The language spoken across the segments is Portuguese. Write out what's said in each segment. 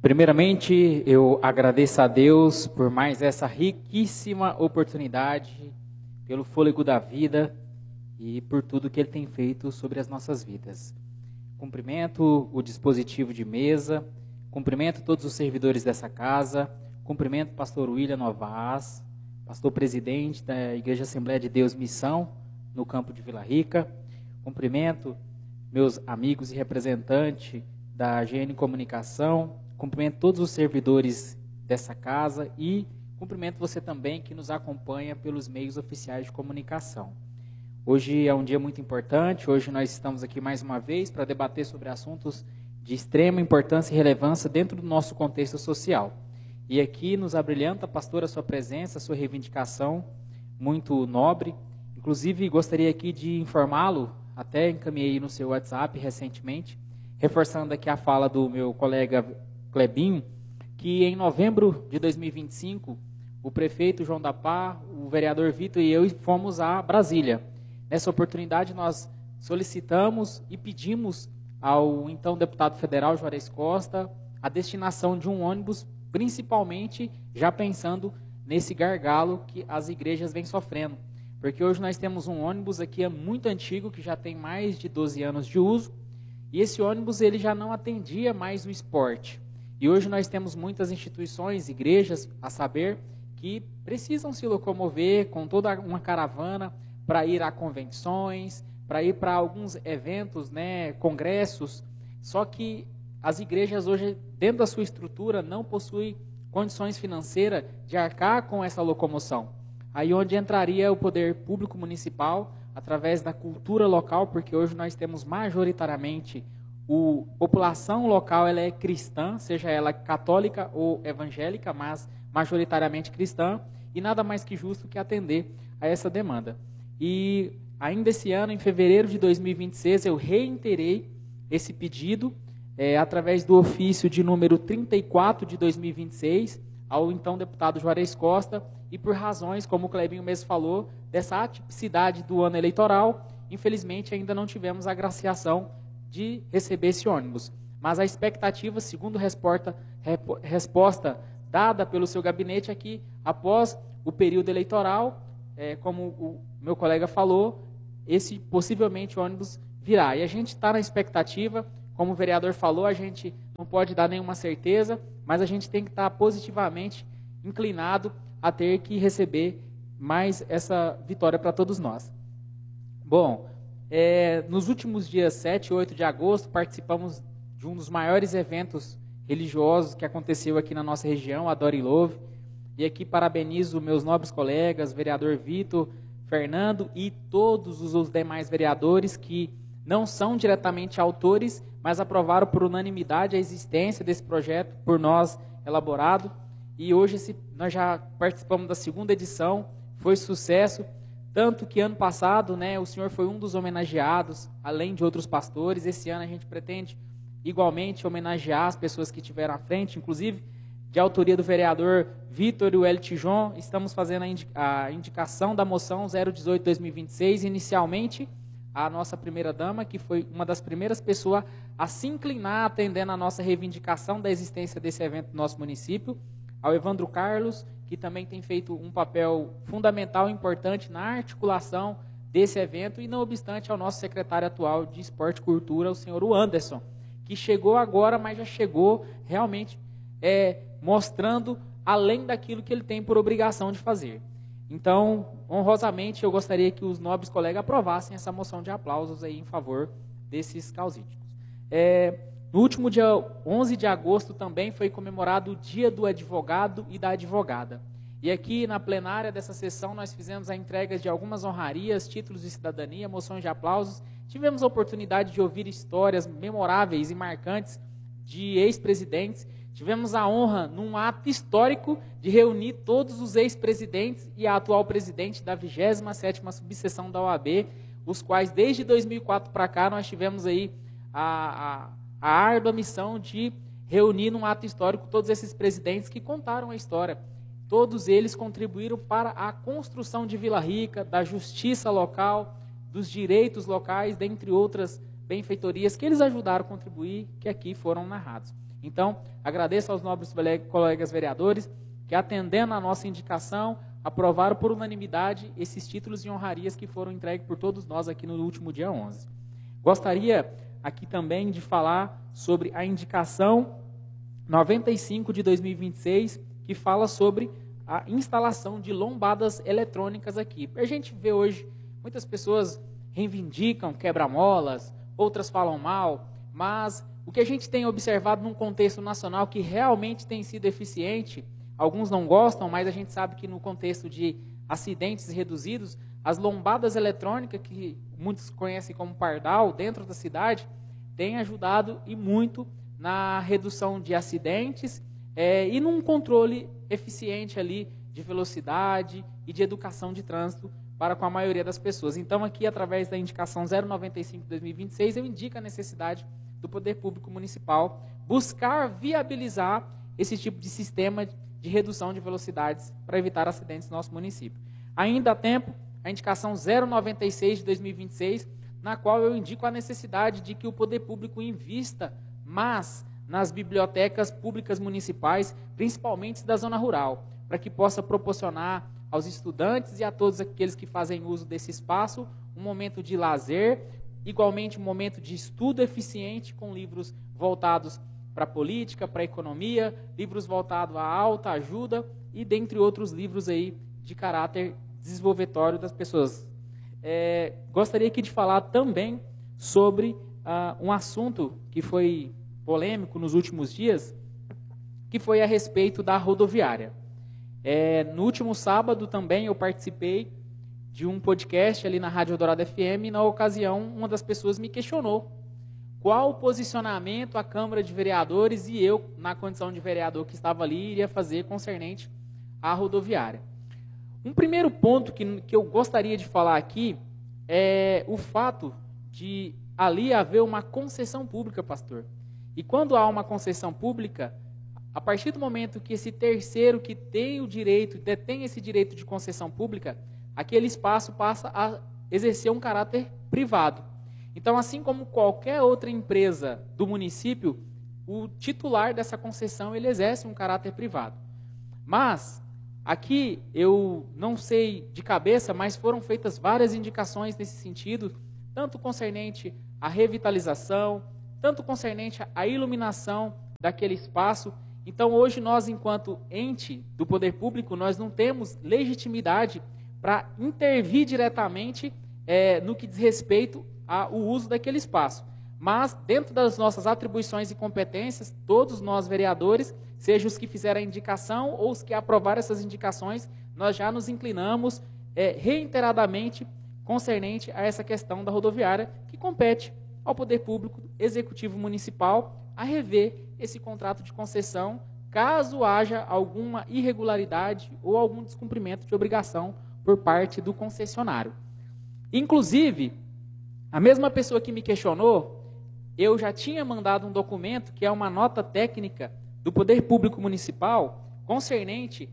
Primeiramente, eu agradeço a Deus por mais essa riquíssima oportunidade, pelo fôlego da vida e por tudo que Ele tem feito sobre as nossas vidas. Cumprimento o dispositivo de mesa, cumprimento todos os servidores dessa casa, cumprimento o pastor William Novas, pastor presidente da Igreja Assembleia de Deus Missão, no campo de Vila Rica. Cumprimento meus amigos e representantes da GN Comunicação, cumprimento todos os servidores dessa casa e cumprimento você também que nos acompanha pelos meios oficiais de comunicação. Hoje é um dia muito importante, hoje nós estamos aqui mais uma vez para debater sobre assuntos de extrema importância e relevância dentro do nosso contexto social. E aqui nos abrilhanta, pastor, a sua presença, a sua reivindicação muito nobre. Inclusive, gostaria aqui de informá-lo, até encaminhei no seu WhatsApp recentemente, reforçando aqui a fala do meu colega Clebinho, que em novembro de 2025, o prefeito João da Pá, o vereador Vitor e eu fomos a Brasília. Nessa oportunidade, nós solicitamos e pedimos ao então deputado federal Juarez Costa a destinação de um ônibus, principalmente já pensando nesse gargalo que as igrejas vêm sofrendo. Porque hoje nós temos um ônibus aqui muito antigo, que já tem mais de 12 anos de uso, e esse ônibus ele já não atendia mais o esporte. E hoje nós temos muitas instituições, igrejas, a saber, que precisam se locomover com toda uma caravana para ir a convenções, para ir para alguns eventos, congressos. Só que as igrejas hoje, dentro da sua estrutura, não possuem condições financeiras de arcar com essa locomoção. Aí onde entraria o poder público municipal, através da cultura local, porque hoje nós temos majoritariamente a população local, ela é cristã, seja ela católica ou evangélica, mas majoritariamente cristã, e nada mais que justo que atender a essa demanda. E ainda esse ano, em fevereiro de 2026, eu reiterei esse pedido, através do ofício de número 34 de 2026, ao então deputado Juarez Costa, e por razões, como o Clebinho mesmo falou, dessa atipicidade do ano eleitoral, infelizmente ainda não tivemos a agraciação de receber esse ônibus. Mas a expectativa, segundo resposta dada pelo seu gabinete, é que após o período eleitoral, como o meu colega falou, esse possivelmente ônibus virá. E a gente está na expectativa, como o vereador falou, a gente não pode dar nenhuma certeza, mas a gente tem que estar positivamente inclinado a ter que receber mais essa vitória para todos nós. Bom, nos últimos dias 7 e 8 de agosto, participamos de um dos maiores eventos religiosos que aconteceu aqui na nossa região, a Adore Love. E aqui parabenizo meus nobres colegas, vereador Vitor, Fernando e todos os demais vereadores que não são diretamente autores, mas aprovaram por unanimidade a existência desse projeto por nós elaborado. E hoje nós já participamos da segunda edição, foi sucesso, tanto que ano passado, o senhor foi um dos homenageados, além de outros pastores. Esse ano a gente pretende igualmente homenagear as pessoas que estiveram à frente, inclusive de autoria do vereador Vitor e o L. Tijon, estamos fazendo a indicação da moção 018-2026, inicialmente a nossa primeira-dama, que foi uma das primeiras pessoas a se inclinar atendendo a nossa reivindicação da existência desse evento no nosso município, ao Evandro Carlos, que também tem feito um papel fundamental e importante na articulação desse evento, e não obstante ao nosso secretário atual de Esporte e Cultura, o senhor Anderson, que chegou agora, mas já chegou realmente mostrando além daquilo que ele tem por obrigação de fazer. Então, honrosamente, eu gostaria que os nobres colegas aprovassem essa moção de aplausos aí em favor desses causídicos. No último dia 11 de agosto também foi comemorado o Dia do Advogado e da Advogada. E aqui na plenária dessa sessão nós fizemos a entrega de algumas honrarias, títulos de cidadania, moções de aplausos. Tivemos a oportunidade de ouvir histórias memoráveis e marcantes de ex-presidentes. Tivemos a honra, num ato histórico, de reunir todos os ex-presidentes e a atual presidente da 27ª subseção da OAB, os quais desde 2004 para cá nós tivemos aí a árdua missão de reunir num ato histórico todos esses presidentes que contaram a história. Todos eles contribuíram para a construção de Vila Rica, da justiça local, dos direitos locais, dentre outras benfeitorias que eles ajudaram a contribuir, que aqui foram narrados. Então, agradeço aos nobres colegas vereadores que, atendendo a nossa indicação, aprovaram por unanimidade esses títulos de honrarias que foram entregues por todos nós aqui no último dia 11. Gostaria aqui também de falar sobre a indicação 95 de 2026, que fala sobre a instalação de lombadas eletrônicas aqui. A gente vê hoje, muitas pessoas reivindicam quebra-molas, outras falam mal, mas o que a gente tem observado num contexto nacional que realmente tem sido eficiente, alguns não gostam, mas a gente sabe que no contexto de acidentes reduzidos, as lombadas eletrônicas, que muitos conhecem como pardal, dentro da cidade, têm ajudado e muito na redução de acidentes e num controle eficiente ali de velocidade e de educação de trânsito para com a maioria das pessoas. Então, aqui, através da indicação 095 de 2026, eu indico a necessidade do Poder Público Municipal buscar viabilizar esse tipo de sistema de redução de velocidades para evitar acidentes no nosso município. Ainda há tempo, a indicação 096 de 2026, na qual eu indico a necessidade de que o Poder Público invista mais nas bibliotecas públicas municipais, principalmente da zona rural, para que possa proporcionar aos estudantes e a todos aqueles que fazem uso desse espaço um momento de lazer, igualmente um momento de estudo eficiente com livros voltados para a política, para a economia, livros voltados à alta ajuda e dentre outros livros aí de caráter desenvolvetório das pessoas. Gostaria aqui de falar também sobre um assunto que foi polêmico nos últimos dias, que foi a respeito da rodoviária. No último sábado também eu participei de um podcast ali na Rádio Eldorado FM e na ocasião uma das pessoas me questionou qual o posicionamento a Câmara de Vereadores e eu, na condição de vereador que estava ali, iria fazer concernente à rodoviária. Um primeiro ponto que eu gostaria de falar aqui é o fato de ali haver uma concessão pública, pastor. E quando há uma concessão pública, a partir do momento que esse terceiro que tem o direito, detém esse direito de concessão pública, aquele espaço passa a exercer um caráter privado. Então, assim como qualquer outra empresa do município, o titular dessa concessão ele exerce um caráter privado. Mas, aqui, eu não sei de cabeça, mas foram feitas várias indicações nesse sentido, tanto concernente à revitalização, tanto concernente à iluminação daquele espaço. Então, hoje, nós, enquanto ente do poder público, nós não temos legitimidade para intervir diretamente no que diz respeito ao uso daquele espaço. Mas, dentro das nossas atribuições e competências, todos nós, vereadores, sejam os que fizeram a indicação ou os que aprovaram essas indicações, nós já nos inclinamos reiteradamente concernente a essa questão da rodoviária, que compete ao Poder Público Executivo Municipal a rever esse contrato de concessão, caso haja alguma irregularidade ou algum descumprimento de obrigação por parte do concessionário. Inclusive, a mesma pessoa que me questionou, eu já tinha mandado um documento que é uma nota técnica do Poder Público Municipal concernente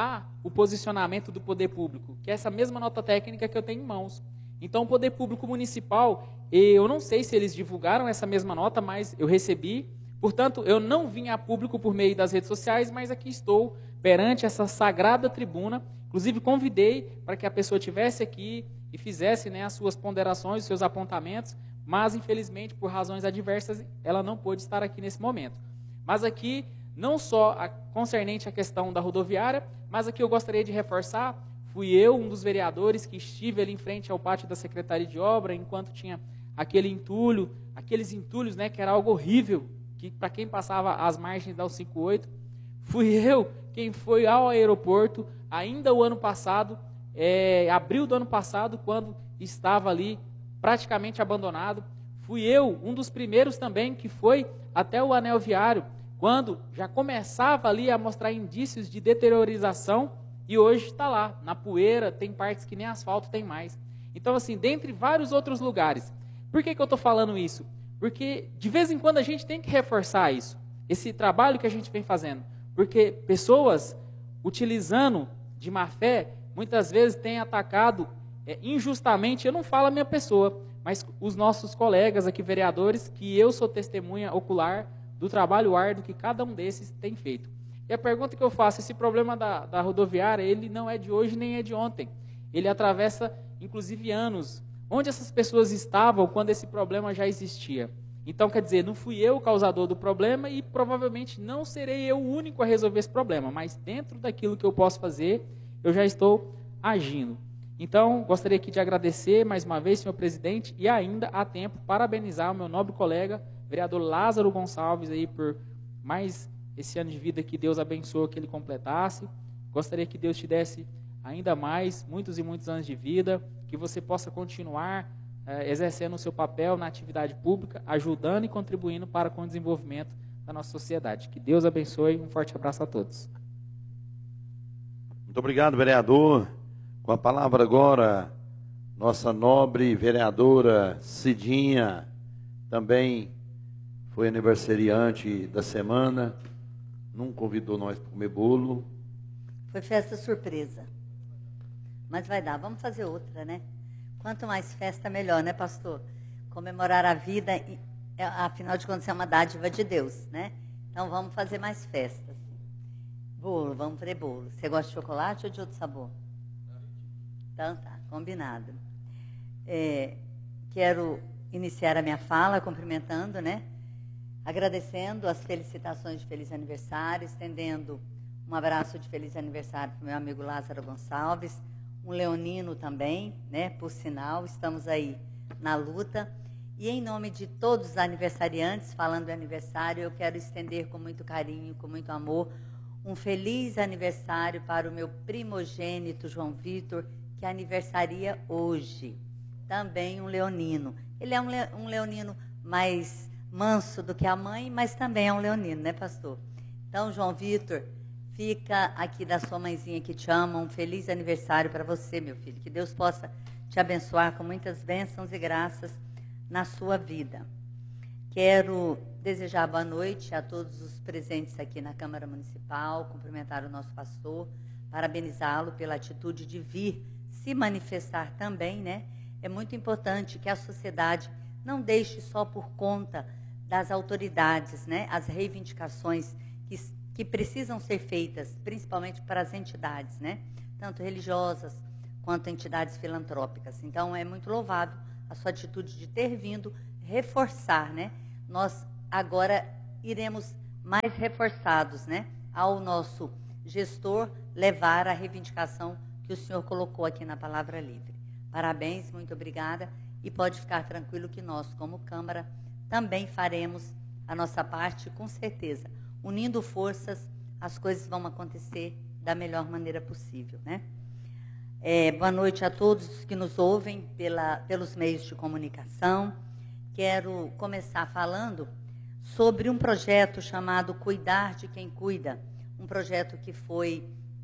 ao posicionamento do Poder Público, que é essa mesma nota técnica que eu tenho em mãos. Então, o Poder Público Municipal, eu não sei se eles divulgaram essa mesma nota, mas eu recebi. Portanto, eu não vim a público por meio das redes sociais, mas aqui estou perante essa sagrada tribuna. Inclusive, convidei para que a pessoa estivesse aqui e fizesse as suas ponderações, os seus apontamentos, mas, infelizmente, por razões adversas, ela não pôde estar aqui nesse momento. Mas aqui, não só concernente à questão da rodoviária, mas aqui eu gostaria de reforçar, fui eu, um dos vereadores, que estive ali em frente ao pátio da Secretaria de Obra, enquanto tinha aqueles entulhos, que era algo horrível, que para quem passava às margens da 158, fui eu quem foi ao aeroporto, ainda o ano passado, abril do ano passado, quando estava ali praticamente abandonado. Fui eu, um dos primeiros também, que foi até o anel viário, quando já começava ali a mostrar indícios de deteriorização, e hoje está lá, na poeira, tem partes que nem asfalto tem mais. Então, assim, dentre vários outros lugares. Por que eu estou falando isso? Porque, de vez em quando, a gente tem que reforçar isso, esse trabalho que a gente vem fazendo. Porque pessoas, utilizando de má fé, muitas vezes têm atacado injustamente, eu não falo a minha pessoa, mas os nossos colegas aqui, vereadores, que eu sou testemunha ocular, do trabalho árduo que cada um desses tem feito. E a pergunta que eu faço, esse problema da rodoviária, ele não é de hoje nem é de ontem. Ele atravessa, inclusive, anos. Onde essas pessoas estavam quando esse problema já existia? Então, quer dizer, não fui eu o causador do problema e provavelmente não serei eu o único a resolver esse problema, mas dentro daquilo que eu posso fazer, eu já estou agindo. Então, gostaria aqui de agradecer mais uma vez, senhor presidente, e ainda há tempo parabenizar o meu nobre colega, vereador Lázaro Gonçalves, aí por mais esse ano de vida que Deus abençoou que ele completasse. Gostaria que Deus te desse ainda mais, muitos e muitos anos de vida, que você possa continuar exercendo o seu papel na atividade pública, ajudando e contribuindo para com o desenvolvimento da nossa sociedade. Que Deus abençoe. Um forte abraço a todos. Muito obrigado, vereador. Com a palavra agora, nossa nobre vereadora Cidinha, também foi aniversariante da semana, não convidou nós para comer bolo. Foi festa surpresa. Mas vai dar, vamos fazer outra, né? Quanto mais festa, melhor, né, pastor? Comemorar a vida, afinal de contas, é uma dádiva de Deus, né? Então, vamos fazer mais festas. Bolo, vamos fazer bolo. Você gosta de chocolate ou de outro sabor? Então, tá, combinado. Quero iniciar a minha fala cumprimentando, né? Agradecendo as felicitações de feliz aniversário, estendendo um abraço de feliz aniversário para o meu amigo Lázaro Gonçalves, um leonino também, né? Por sinal, estamos aí na luta. E em nome de todos os aniversariantes, falando do aniversário, eu quero estender com muito carinho, com muito amor, um feliz aniversário para o meu primogênito João Vitor, que aniversaria hoje. Também um leonino. Ele é um leonino mais manso do que a mãe, mas também é um leonino, né, pastor? Então, João Vitor, fica aqui da sua mãezinha que te ama, um feliz aniversário para você, meu filho. Que Deus possa te abençoar com muitas bênçãos e graças na sua vida. Quero desejar boa noite a todos os presentes aqui na Câmara Municipal, cumprimentar o nosso pastor, parabenizá-lo pela atitude de vir se manifestar também, né? É muito importante que a sociedade não deixe só por conta das autoridades, né? As reivindicações que precisam ser feitas, principalmente para as entidades, né? Tanto religiosas quanto entidades filantrópicas. Então, é muito louvável a sua atitude de ter vindo reforçar, né? Nós agora iremos mais reforçados, né? Ao nosso gestor levar a reivindicação que o senhor colocou aqui na Palavra Livre. Parabéns, muito obrigada. E pode ficar tranquilo que nós, como Câmara, também faremos a nossa parte, com certeza. Unindo forças, as coisas vão acontecer da melhor maneira possível, né? Boa noite a todos que nos ouvem pelos meios de comunicação. Quero começar falando sobre um projeto chamado Cuidar de Quem Cuida, um projeto que foi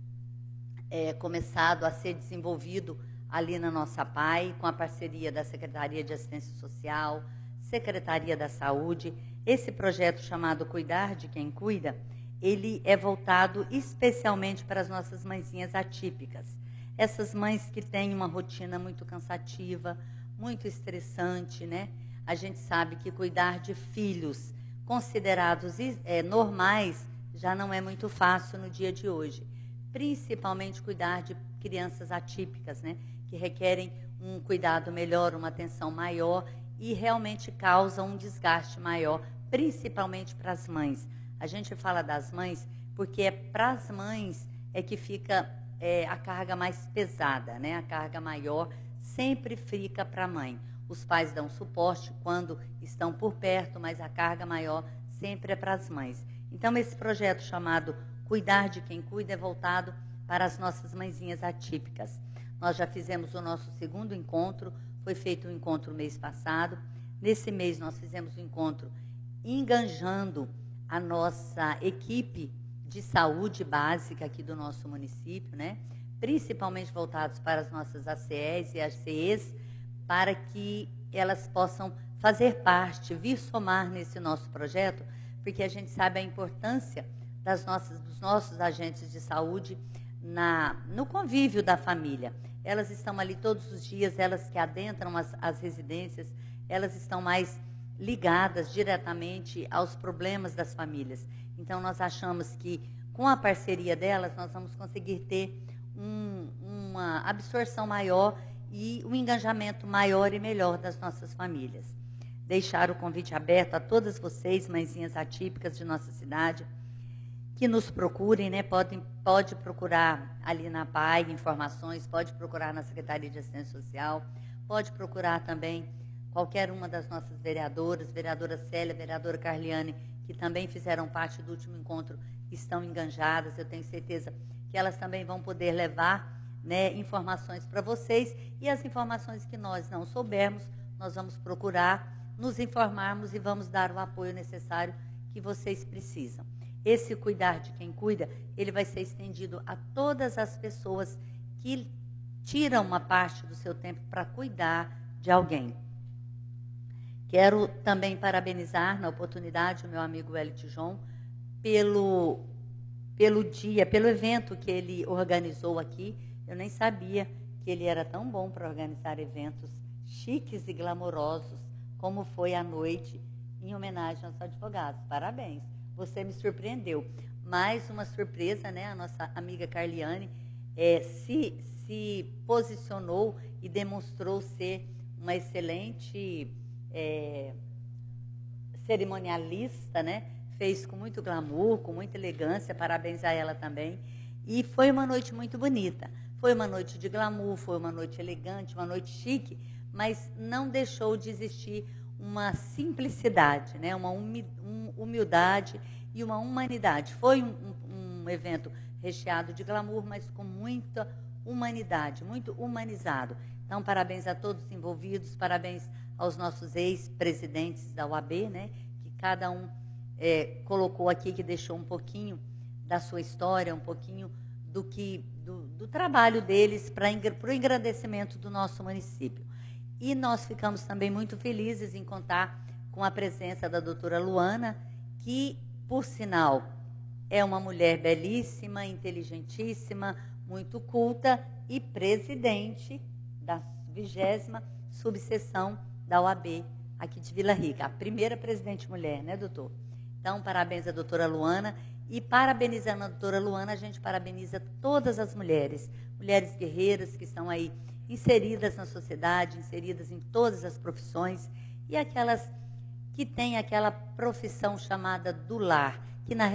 começado a ser desenvolvido ali na nossa PAI, com a parceria da Secretaria de Assistência Social, Secretaria da Saúde. Esse projeto chamado Cuidar de Quem Cuida, ele é voltado especialmente para as nossas mãezinhas atípicas. Essas mães que têm uma rotina muito cansativa, muito estressante, né? A gente sabe que cuidar de filhos considerados normais já não é muito fácil no dia de hoje. Principalmente cuidar de crianças atípicas, né? Que requerem um cuidado melhor, uma atenção maior e realmente causam um desgaste maior, principalmente para as mães. A gente fala das mães porque é para as mães que fica a carga mais pesada, né? A carga maior sempre fica para a mãe. Os pais dão suporte quando estão por perto, mas a carga maior sempre é para as mães. Então, esse projeto chamado Cuidar de Quem Cuida é voltado para as nossas mãezinhas atípicas. Nós já fizemos o nosso segundo encontro, foi feito um encontro mês passado. Nesse mês nós fizemos um encontro enganjando a nossa equipe de saúde básica aqui do nosso município, né? Principalmente voltados para as nossas ACEs e ACEs, para que elas possam fazer parte, vir somar nesse nosso projeto, porque a gente sabe a importância dos nossos agentes de saúde no convívio da família. Elas estão ali todos os dias, elas que adentram as residências, elas estão mais ligadas diretamente aos problemas das famílias. Então, nós achamos que, com a parceria delas, nós vamos conseguir ter uma absorção maior e um engajamento maior e melhor das nossas famílias. Deixar o convite aberto a todas vocês, mãezinhas atípicas de nossa cidade, que nos procurem, né? Pode procurar ali na PAI informações, pode procurar na Secretaria de Assistência Social, pode procurar também qualquer uma das nossas vereadoras, vereadora Célia, vereadora Carliane, que também fizeram parte do último encontro, estão enganjadas. Eu tenho certeza que elas também vão poder levar, né, informações para vocês, e as informações que nós não soubermos, nós vamos procurar nos informarmos e vamos dar o apoio necessário que vocês precisam. Esse cuidar de quem cuida, ele vai ser estendido a todas as pessoas que tiram uma parte do seu tempo para cuidar de alguém. Quero também parabenizar, na oportunidade, o meu amigo Elite João, pelo evento que ele organizou aqui. Eu nem sabia que ele era tão bom para organizar eventos chiques e glamourosos, como foi a noite em homenagem aos advogados. Parabéns, você me surpreendeu. Mais uma surpresa, né? A nossa amiga Carliane se posicionou e demonstrou ser uma excelente cerimonialista, né? Fez com muito glamour, com muita elegância, parabéns a ela também. E foi uma noite muito bonita. Foi uma noite de glamour, foi uma noite elegante, uma noite chique, mas não deixou de existir uma simplicidade, né? Uma humildade e uma humanidade. Foi um evento recheado de glamour, mas com muita humanidade, muito humanizado. Então, parabéns a todos os envolvidos, parabéns aos nossos ex-presidentes da UAB, né? Que cada um colocou aqui, que deixou um pouquinho da sua história, um pouquinho do trabalho deles para o engrandecimento do nosso município. E nós ficamos também muito felizes em contar com a presença da doutora Luana, que, por sinal, é uma mulher belíssima, inteligentíssima, muito culta e presidente da 20ª subseção da OAB aqui de Vila Rica. A primeira presidente mulher, né, doutor? Então, parabéns à doutora Luana. E parabenizando a doutora Luana, a gente parabeniza todas as mulheres guerreiras que estão aí inseridas na sociedade, inseridas em todas as profissões, e aquelas que têm aquela profissão chamada do lar, que na